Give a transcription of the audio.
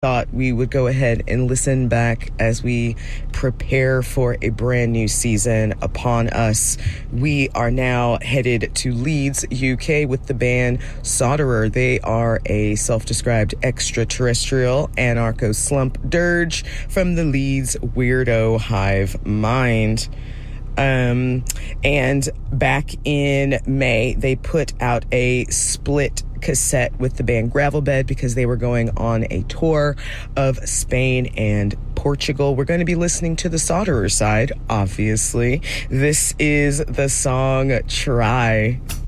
thought we would go ahead and listen back as we prepare for a brand new season upon us. We are now headed to Leeds, UK with the band Solderer. They are a self-described extraterrestrial anarcho-slump dirge from the Leeds weirdo hive mind. And back in May, they put out a split cassette with the band Gravelbed because they were going on a tour of Spain and Portugal. We're going to be listening to the Solderer side, obviously. This is the song Try.